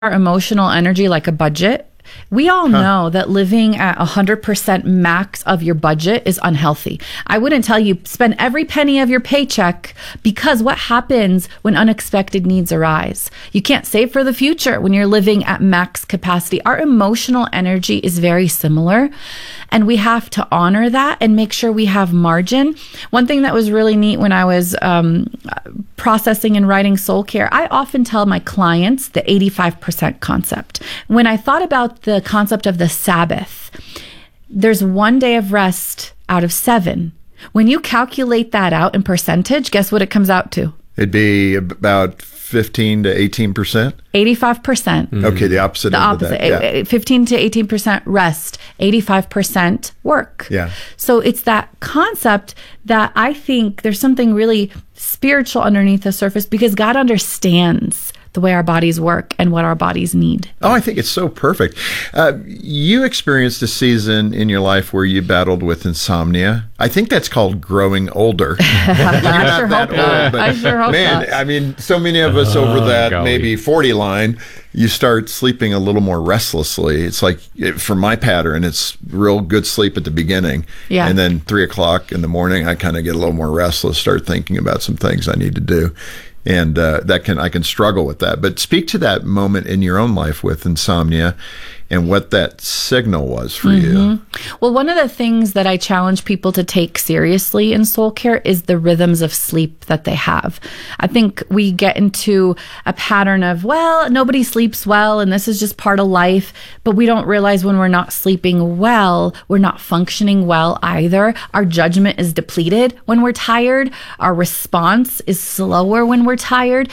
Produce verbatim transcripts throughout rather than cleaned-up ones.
our emotional energy like a budget. We all huh. know that living at one hundred percent max of your budget is unhealthy. I wouldn't tell you spend every penny of your paycheck, because what happens when unexpected needs arise? You can't save for the future when you're living at max capacity. Our emotional energy is very similar, and we have to honor that and make sure we have margin. One thing that was really neat when I was um, processing and writing Soul Care, I often tell my clients the eighty-five percent concept. When I thought about the concept of the Sabbath, there's one day of rest out of seven. When you calculate that out in percentage, guess what it comes out to? It'd be about fifteen to eighteen percent? eighty-five percent. Mm-hmm. Okay, the opposite. The opposite. That. Yeah. fifteen to eighteen percent rest, eighty-five percent work. Yeah. So it's that concept that I think there's something really spiritual underneath the surface, because God understands the way our bodies work and what our bodies need. Oh, I think it's so perfect. Uh, you experienced a season in your life where you battled with insomnia. I think that's called growing older. You're not sure that old, but I sure hope man, not. I mean, so many of us over Oh, that golly. maybe forty line, you start sleeping a little more restlessly. It's like, it, for my pattern, it's real good sleep at the beginning. Yeah. And then three o'clock in the morning, I kind of get a little more restless, start thinking about some things I need to do. And uh, that can I can struggle with that. But speak to that moment in your own life with insomnia and what that signal was for mm-hmm. you. Well, one of the things that I challenge people to take seriously in Soul Care is the rhythms of sleep that they have. I think we get into a pattern of, well, nobody sleeps well and this is just part of life, but we don't realize when we're not sleeping well, we're not functioning well either. Our judgment is depleted when we're tired. Our response is slower when we're tired.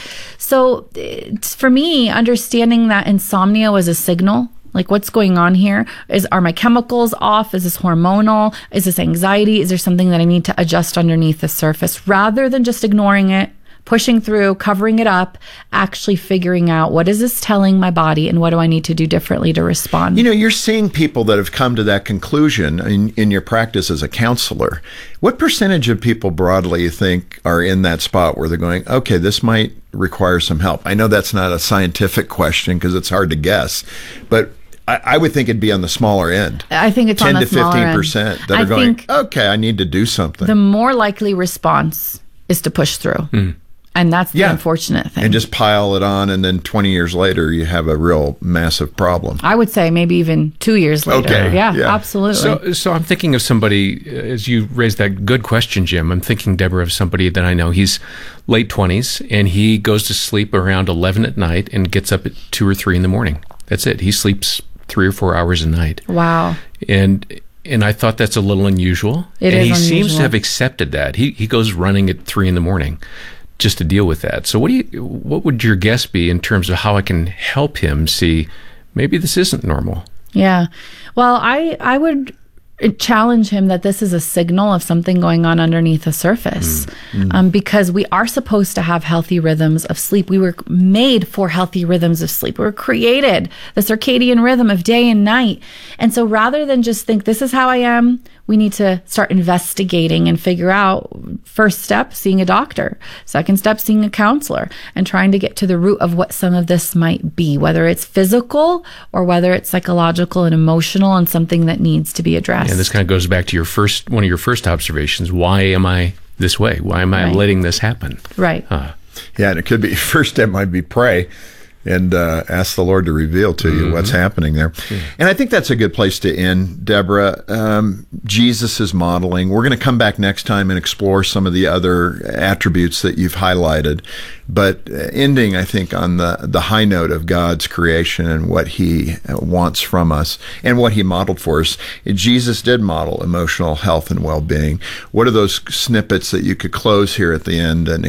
So for me, understanding that insomnia was a signal. Like, what's going on here? Is are my chemicals off? Is this hormonal? Is this anxiety? Is there something that I need to adjust underneath the surface? Rather than just ignoring it, pushing through, covering it up, actually figuring out, what is this telling my body and what do I need to do differently to respond? You know, you're seeing people that have come to that conclusion in, in your practice as a counselor. What percentage of people broadly you think are in that spot where they're going, okay, this might require some help? I know that's not a scientific question because it's hard to guess, but I, I would think it'd be on the smaller end. I think it's ten on the to fifteen percent end. that are I going, think okay, I need to do something. The more likely response is to push through. Mm. And that's the yeah. unfortunate thing. And just pile it on, and then twenty years later, you have a real massive problem. I would say maybe even two years later. Okay. Yeah, Yeah. absolutely. So, so I'm thinking of somebody, as you raised that good question, Jim, I'm thinking, Deborah, of somebody that I know. He's late twenties, and he goes to sleep around eleven at night and gets up at two or three in the morning. That's it. He sleeps three or four hours a night. Wow. And and I thought that's a little unusual. It and is he unusual. seems to have accepted that. He he goes running at three in the morning just to deal with that. So what do you what would your guess be in terms of how I can help him see maybe this isn't normal? Yeah. Well, I I would challenge him that this is a signal of something going on underneath the surface, mm. um, because we are supposed to have healthy rhythms of sleep. We were made for healthy rhythms of sleep. We were created the circadian rhythm of day and night. And so rather than just think, this is how I am, we need to start investigating and figure out, first step, seeing a doctor. Second step, seeing a counselor and trying to get to the root of what some of this might be, whether it's physical or whether it's psychological and emotional and something that needs to be addressed. And this kind of goes back to your first, one of your first observations. Why am I this way? Why am I Right. letting this happen? Right. Uh, Yeah, and it could be, first step might be pray and uh, ask the Lord to reveal to you mm-hmm. what's happening there. Yeah. And I think that's a good place to end, Deborah. Um, Jesus is modeling. We're going to come back next time and explore some of the other attributes that you've highlighted. But ending, I think, on the, the high note of God's creation and what he wants from us and what he modeled for us. Jesus did model emotional health and well-being. What are those snippets that you could close here at the end and